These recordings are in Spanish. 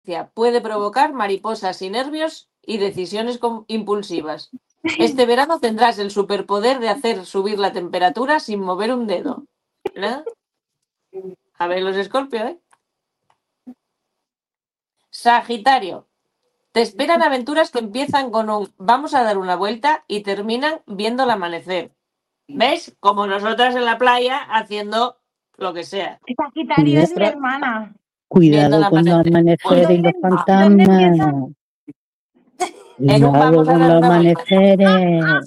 puede provocar mariposas y nervios y decisiones impulsivas. Este verano tendrás el superpoder de hacer subir la temperatura sin mover un dedo. ¿No? A ver los Escorpio, ¿eh? Sagitario. Te esperan aventuras que empiezan con un vamos a dar una vuelta y terminan viendo el amanecer. ¿Ves? Como nosotras en la playa haciendo lo que sea. Sagitario es mi hermana. Cuidado con los amaneceres y los fantasmas. En un Cuidado vamos a con dar los una vuelta. amaneceres.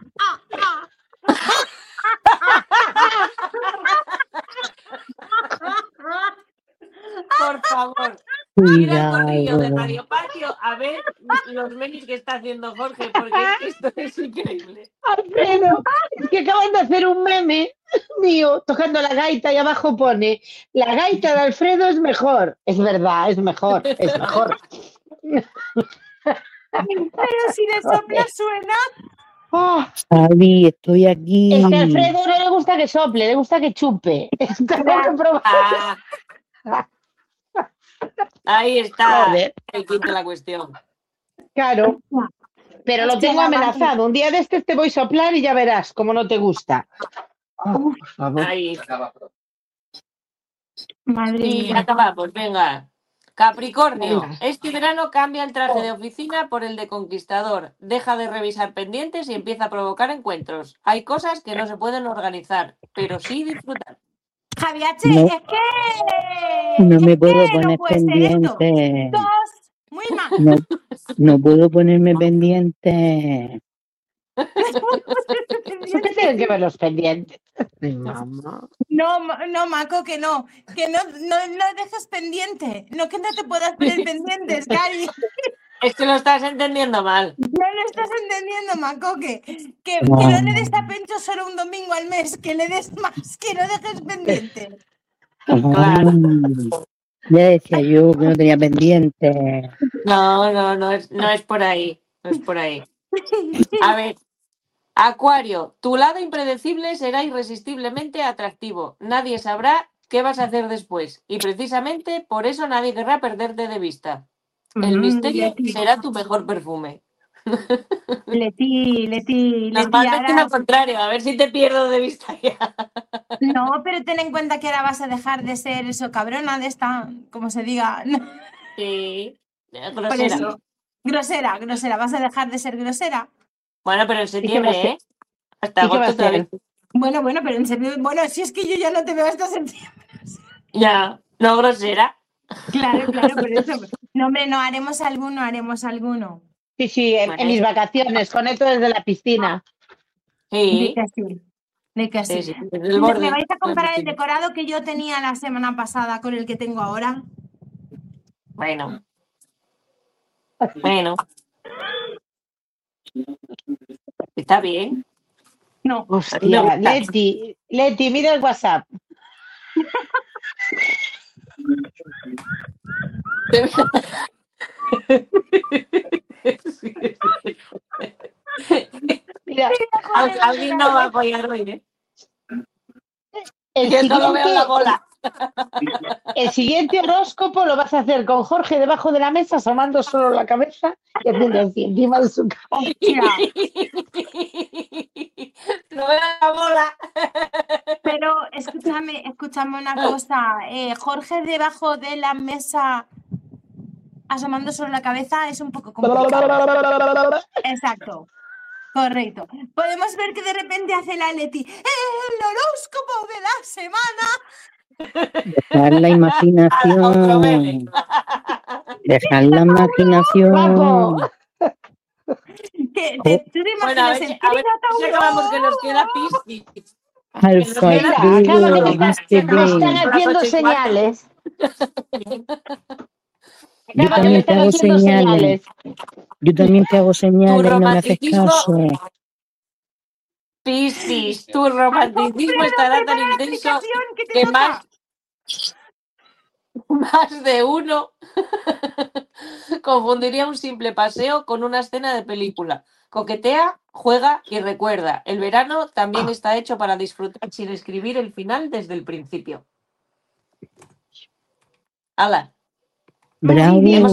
Por favor. Mira el corrillo de Cuidado. Radio Patio a ver los memes que está haciendo Jorge, porque es que esto es increíble. Alfredo, es que acaban de hacer un meme mío tocando la gaita y abajo pone la gaita de Alfredo es mejor. Es verdad, es mejor, es mejor. Pero si de sopla suena. Oh, Xavi, estoy aquí. es que a Alfredo no le gusta que sople, le gusta que chupe. Tengo que probar. Ah, ahí está. Joder. El quinto de la cuestión. Claro, pero lo Hostia, tengo la amenazado. Un día de este te voy a soplar y ya verás cómo no te gusta. Oh, por favor. Ahí. Madre Y mía. acabamos, venga. Capricornio, Venga. este verano cambia el traje de oficina por el de conquistador. Deja de revisar pendientes y empieza a provocar encuentros. Hay cosas que no se pueden organizar, pero sí disfrutar. Javi H, No. es que. No me es puedo que poner no puede ser esto. pendiente. Dos. Muy mal. No puedo ponerme pendiente. ¿Eso qué tienen que ver los pendientes? Ay, mamá. No, Maco, que no dejes pendiente. No que no te puedas poner pendientes, Cari. Es que lo estás entendiendo mal. No lo estás entendiendo, Maco, que no le des a Pencho solo un domingo al mes, que le des más, que no dejes pendiente. Claro. Ya decía yo que no tenía pendiente. No es por ahí. No es por ahí. A ver. Acuario, tu lado impredecible será irresistiblemente atractivo. Nadie sabrá qué vas a hacer después. Y precisamente por eso nadie querrá perderte de vista. El misterio será tu mejor perfume. Leti, Normalmente ahora... lo contrario, a ver si te pierdo de vista ya. No, pero ten en cuenta que ahora vas a dejar de ser eso, cabrona de esta, como se diga. Sí, Por grosera. eso. Grosera, vas a dejar de ser grosera. Bueno, pero en septiembre, ¿eh? Hasta ¿Y qué va a agosto todavía. hacer? Bueno, pero en serio, bueno, si es que yo ya no te veo hasta septiembre. Ya, no grosera. Claro, por eso. No, hombre, no haremos alguno. Sí, en mis vacaciones, conecto desde la piscina. Sí. De que sí. Sí, del borde. ¿Me vais a comprar el decorado que yo tenía la semana pasada con el que tengo ahora? Bueno. Está bien. No. Hostia, Leti, mira el WhatsApp. Mira, alguien no va a apoyar hoy, ¿eh? El siguiente horóscopo lo vas a hacer con Jorge debajo de la mesa, asomando solo la cabeza y haciendo así encima de su cabeza. No me da la bola. Pero escúchame una cosa. Jorge debajo de la mesa asomando solo la cabeza es un poco complicado. Exacto. Correcto. Podemos ver que de repente hace la Leti el horóscopo de la semana. Dejar la imaginación. Dejar la imaginación. ¿Tú te imaginas el si acabamos que nos queda Piscis. Alfredo, viste me están haciendo señales. Yo también te hago señales. Yo también te hago señales y no me haces caso. Piscis, tu romanticismo estará tan intenso que más de uno confundiría un simple paseo con una escena de película. Coquetea, juega y recuerda. El verano también está hecho para disfrutar sin escribir el final desde el principio. ¡Hala! Bravo. bien.